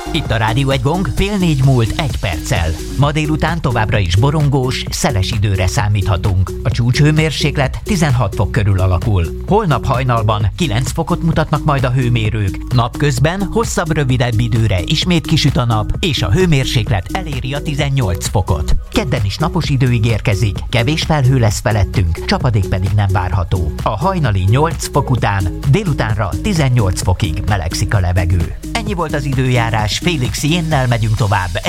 Itt a Rádió Egy Gong, 3:30 múlt 1 perccel. Ma délután továbbra is borongós, szeles időre számíthatunk. A csúcshőmérséklet 16 fok körül alakul. Holnap hajnalban 9 fokot mutatnak majd a hőmérők. Napközben hosszabb, rövidebb időre ismét kisüt a nap, és a hőmérséklet eléri a 18 fokot. Kedden is napos idő ígérkezik, kevés felhő lesz felettünk, csapadék pedig nem várható. A hajnali 8 fok után délutánra 18 fokig melegszik a levegő. Ennyi volt az időjárás, Félix Jénnel megyünk tovább.